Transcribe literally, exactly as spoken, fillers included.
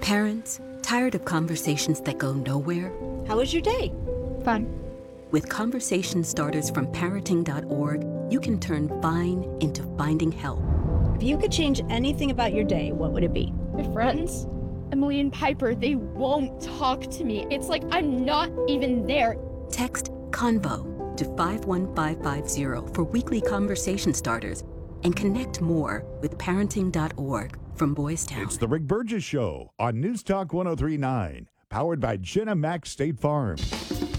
Parents, tired of conversations that go nowhere? How was your day? Fun. With conversation starters from parenting dot org, you can turn fine into finding help. If you could change anything about your day, what would it be? My friends, Emily and Piper, they won't talk to me. It's like I'm not even there. Text CONVO to five one five five zero for weekly conversation starters and connect more with parenting dot org from Boys Town. It's the Rick Burgess Show on News Talk one oh three point nine, powered by Jenna Mac State Farm.